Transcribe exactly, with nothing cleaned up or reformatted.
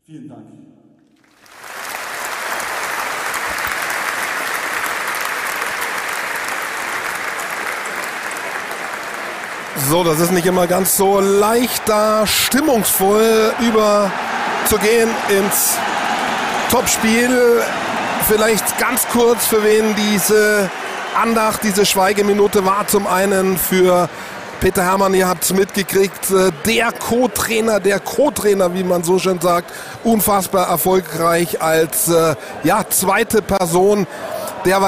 Vielen Dank. So, das ist nicht immer ganz so leicht, da stimmungsvoll überzugehen ins Topspiel. Vielleicht ganz kurz, für wen diese Andacht, diese Schweigeminute war. Zum einen für Peter Hermann, ihr habt es mitgekriegt, der Co-Trainer, der Co-Trainer, wie man so schön sagt, unfassbar erfolgreich als ja, zweite Person. Der war